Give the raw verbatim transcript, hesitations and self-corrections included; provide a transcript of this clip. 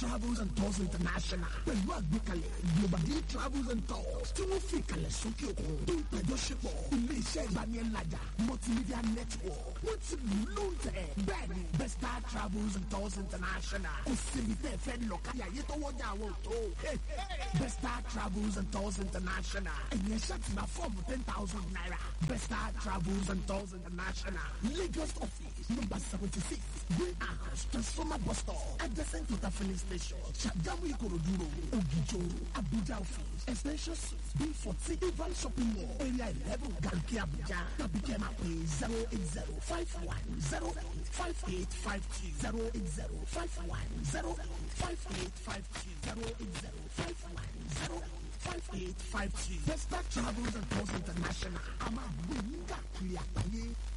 Travels and Tours International pẹ̀lú àgbékalẹ̀ Global D Travels and Tours tí wọ́n fi kalẹ̀ sókè òkun tó ń tẹ̀jọ́ ṣepọ̀ ilé-iṣẹ́ ìgbaniẹ̀lájà multimedia network wọ́n ti lù ú lóǹtẹ̀ bẹ́ẹ̀ ni Best Star Travels and Tours International kò síbi tẹ́ fẹ́ lọ kárí ayé tó wọ́jà àwọn òtó Best Star Travels and Tours International ẹ̀yẹ ṣàtìmá fọ́ọ̀mù ten thousand naira Best Star Travels and Tours International Lagos office number seventy six Green House Transformer bus stop adjacent to the filling station Ṣàgámù Ìkòròdú road Ògìjò Abuja office extension six B fourteen Ivan shopping mall area eleven Garki Abuja tàbí kẹ́ máa pè zero eight zero five one zero eight five eight five two zero eight zero five one zero eight five eight five two zero eight zero five one zero eight five eight five two Best Star Travels and Tours International a máa gbé yín káàkiri àgbáyé.